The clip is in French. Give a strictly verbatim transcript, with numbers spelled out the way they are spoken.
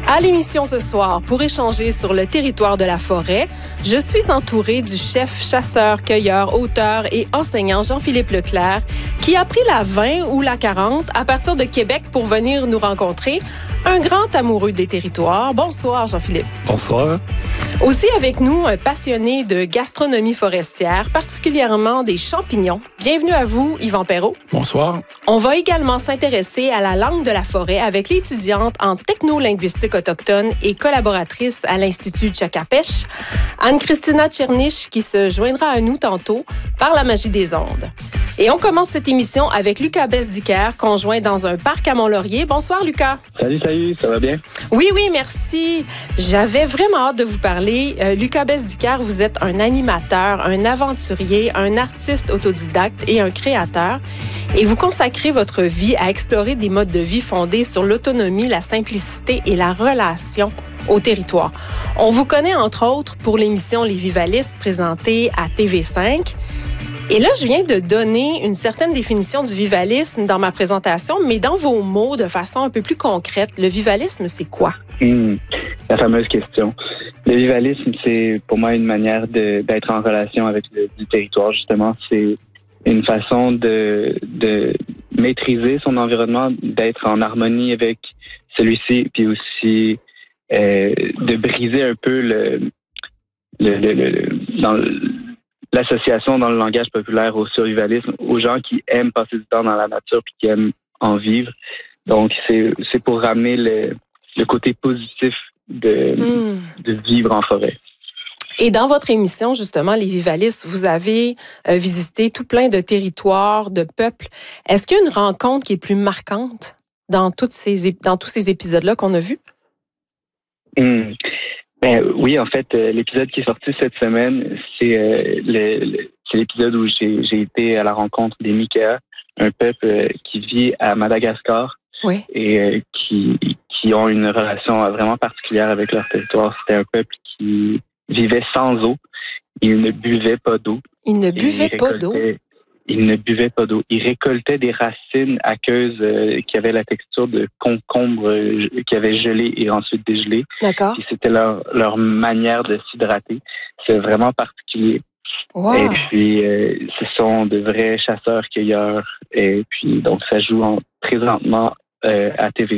À l'émission ce soir, pour échanger sur le territoire de la forêt, je suis entourée du chef chasseur, cueilleur, auteur et enseignant Jean-Philippe Leclerc, qui a pris la vingt ou la quarante à partir de Québec pour venir nous rencontrer. Un grand amoureux des territoires. Bonsoir, Jean-Philippe. Bonsoir. Aussi avec nous, un passionné de gastronomie forestière, particulièrement des champignons. Bienvenue à vous, Yvan Perrault. Bonsoir. On va également s'intéresser à la langue de la forêt avec l'étudiante en technolinguistique autochtone et collaboratrice à l'Institut Tchakapèche, Anne-Christina Tchernich, qui se joindra à nous tantôt par la magie des ondes. Et on commence cette émission avec Lucas Besdiker, conjoint dans un parc à Mont-Laurier. Bonsoir, Lucas. Salut, salut, ça va bien? Oui, oui, merci. J'avais vraiment hâte de vous parler. Euh, Lucas Besdiker, vous êtes un animateur, un aventurier, un artiste autodidacte et un créateur. Et vous consacrez votre vie à explorer des modes de vie fondés sur l'autonomie, la simplicité et la relation au territoire. On vous connaît entre autres pour l'émission Les Vivalistes présentée à T V cinq. Et là, je viens de donner une certaine définition du vivalisme dans ma présentation, mais dans vos mots, de façon un peu plus concrète, le vivalisme, c'est quoi? Mmh, la fameuse question. Le vivalisme, c'est pour moi une manière de, d'être en relation avec le du territoire, justement. C'est une façon de, de maîtriser son environnement, d'être en harmonie avec celui-ci, puis aussi euh, de briser un peu le, le, le, le dans le, l'association dans le langage populaire au survivalisme, aux gens qui aiment passer du temps dans la nature puis qui aiment en vivre. Donc, c'est, c'est pour ramener le, le côté positif de, mmh. de vivre en forêt. Et dans votre émission, justement, Les Vivalistes, vous avez euh, visité tout plein de territoires, de peuples. Est-ce qu'il y a une rencontre qui est plus marquante dans, toutes ces, dans tous ces épisodes-là qu'on a vus? Mmh. Ben, oui, en fait, euh, l'épisode qui est sorti cette semaine, c'est, euh, le, le, c'est l'épisode où j'ai, j'ai été à la rencontre des Mikéas, un peuple euh, qui vit à Madagascar oui. et euh, qui, qui ont une relation vraiment particulière avec leur territoire. C'était un peuple qui vivait sans eau. Il ne buvait pas d'eau. Il ne buvait pas d'eau? Il ne buvait pas d'eau. Il récoltait des racines aqueuses euh, qui avaient la texture de concombre euh, qui avaient gelé et ensuite dégelé. D'accord. Puis c'était leur, leur manière de s'hydrater. C'est vraiment particulier. Wow. Et puis, euh, ce sont de vrais chasseurs-cueilleurs. Et puis, donc, ça joue en, présentement euh, à T V